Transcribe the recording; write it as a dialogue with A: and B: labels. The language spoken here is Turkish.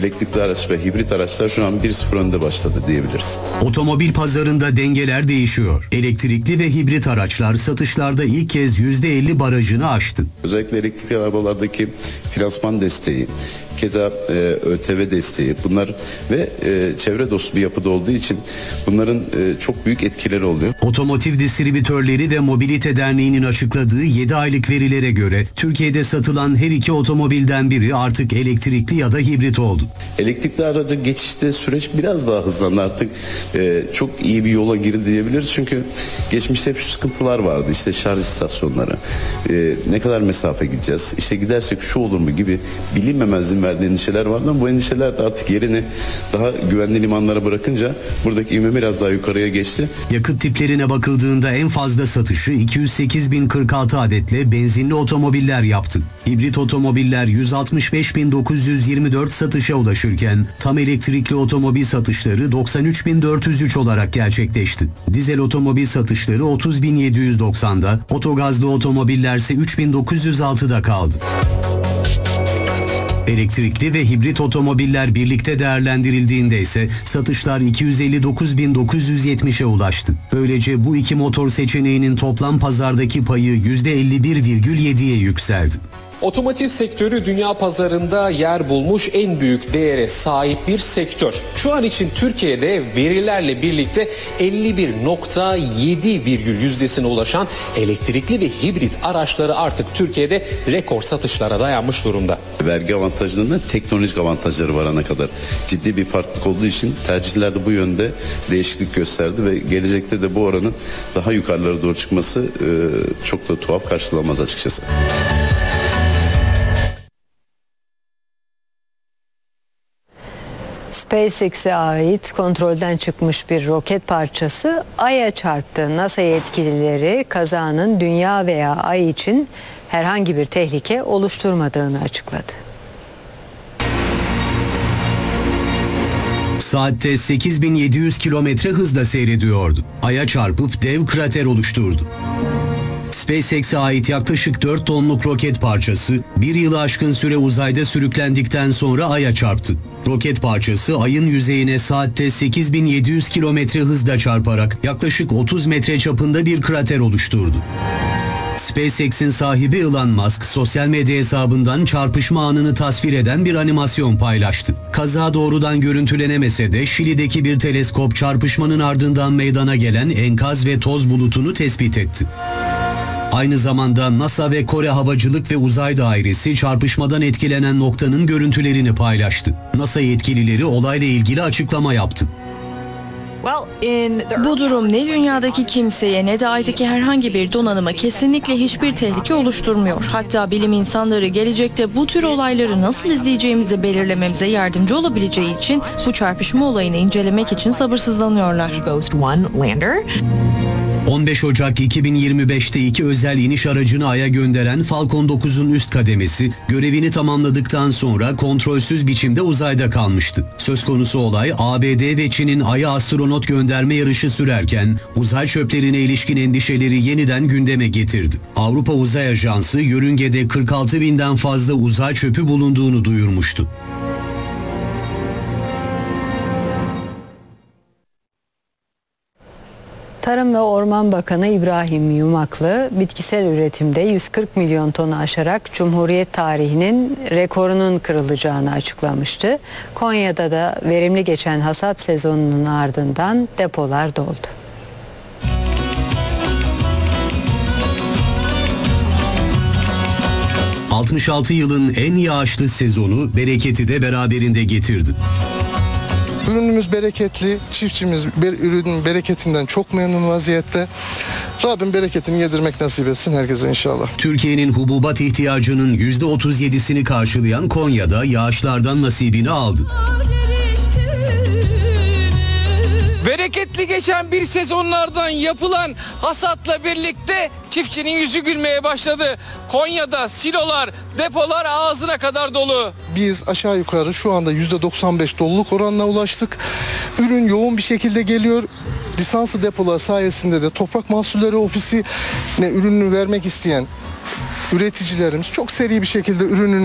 A: Elektrikli araç ve hibrit araçlar şu an 1-0 önde başladı diyebiliriz.
B: Otomobil pazarında dengeler değişiyor. Elektrikli ve hibrit araçlar satışlarda ilk kez %50 barajını aştı.
A: Özellikle elektrikli arabalardaki finansman desteği, keza ÖTV desteği, bunlar ve çevre dostu bir yapıda olduğu için bunların çok büyük etkileri oluyor.
B: Otomotiv Distribütörleri ve Mobilite Derneği'nin açıkladığı 7 aylık verilere göre Türkiye'de satılan her iki otomobilden biri artık elektrikli ya da hibrit oldu.
A: Elektrikli araca geçişte süreç biraz daha hızlandı, artık çok iyi bir yola girdi diyebiliriz. Çünkü geçmişte hep şu sıkıntılar vardı, işte şarj istasyonları, ne kadar mesafe gideceğiz, işte gidersek şu olur mu gibi bilinmemezliğin verdiği endişeler vardı ama bu endişeler de artık yerini daha güvenli limanlara bırakınca buradaki ivme biraz daha yukarıya geçti.
B: Yakıt tiplerine bakıldığında en fazla satışı 208.046 adetle benzinli otomobiller yaptı. Hibrit otomobiller 165.924 satışa ulaşırken tam elektrikli otomobil satışları 93.403 olarak gerçekleşti. Dizel otomobil satışları 30.790'da, otogazlı otomobiller ise 3.906'da kaldı. Elektrikli ve hibrit otomobiller birlikte değerlendirildiğinde ise satışlar 259.970'e ulaştı. Böylece bu iki motor seçeneğinin toplam pazardaki payı %51,7'ye yükseldi.
C: Otomotiv sektörü dünya pazarında yer bulmuş en büyük değere sahip bir sektör. Şu an için Türkiye'de verilerle birlikte 51,7 ulaşan elektrikli ve hibrit araçları artık Türkiye'de rekor satışlara dayanmış durumda.
A: Vergi avantajlarında teknolojik avantajları var ana kadar. Ciddi bir farklılık olduğu için tercihler de bu yönde değişiklik gösterdi ve gelecekte de bu oranın daha yukarılara doğru çıkması çok da tuhaf karşılanmaz açıkçası.
D: SpaceX'e ait kontrolden çıkmış bir roket parçası Ay'a çarptı. NASA yetkilileri kazanın Dünya veya Ay için herhangi bir tehlike oluşturmadığını açıkladı.
B: Saatte 8.700 kilometre hızla seyrediyordu. Ay'a çarpıp dev krater oluşturdu. SpaceX'e ait yaklaşık 4 tonluk roket parçası bir yılı aşkın süre uzayda sürüklendikten sonra Ay'a çarptı. Roket parçası Ay'ın yüzeyine saatte 8.700 kilometre hızla çarparak yaklaşık 30 metre çapında bir krater oluşturdu. SpaceX'in sahibi Elon Musk sosyal medya hesabından çarpışma anını tasvir eden bir animasyon paylaştı. Kaza doğrudan görüntülenemese de Şili'deki bir teleskop çarpışmanın ardından meydana gelen enkaz ve toz bulutunu tespit etti. Aynı zamanda NASA ve Kore Havacılık ve Uzay Dairesi çarpışmadan etkilenen noktanın görüntülerini paylaştı. NASA yetkilileri olayla ilgili açıklama yaptı.
E: Bu durum ne dünyadaki kimseye ne de Ay'daki herhangi bir donanıma kesinlikle hiçbir tehlike oluşturmuyor. Hatta bilim insanları gelecekte bu tür olayları nasıl izleyeceğimizi belirlememize yardımcı olabileceği için bu çarpışma olayını incelemek için sabırsızlanıyorlar.
B: 15 Ocak 2025'te iki özel iniş aracını Ay'a gönderen Falcon 9'un üst kademesi görevini tamamladıktan sonra kontrolsüz biçimde uzayda kalmıştı. Söz konusu olay ABD ve Çin'in Ay'a astronot gönderme yarışı sürerken uzay çöplerine ilişkin endişeleri yeniden gündeme getirdi. Avrupa Uzay Ajansı yörüngede 46.000'den fazla uzay çöpü bulunduğunu duyurmuştu.
D: Tarım ve Orman Bakanı İbrahim Yumaklı bitkisel üretimde 140 milyon tonu aşarak Cumhuriyet tarihinin rekorunun kırılacağını açıklamıştı. Konya'da da verimli geçen hasat sezonunun ardından depolar doldu.
B: ...66 yılın en yağışlı sezonu bereketi de beraberinde getirdi.
F: Ürünümüz bereketli, çiftçimiz ürünün bereketinden çok memnun vaziyette. Rabbim bereketini yedirmek nasip etsin herkese inşallah.
B: Türkiye'nin hububat ihtiyacının %37'sini karşılayan Konya'da yağışlardan nasibini aldı.
G: Bereketli geçen bir sezonlardan yapılan hasatla birlikte çiftçinin yüzü gülmeye başladı. Konya'da silolar, depolar ağzına kadar dolu.
F: Biz aşağı yukarı şu anda %95 doluluk oranına ulaştık. Ürün yoğun bir şekilde geliyor. Lisanslı depolar sayesinde de Toprak Mahsulleri Ofisi'ne ürününü vermek isteyen üreticilerimiz çok seri bir şekilde ürününü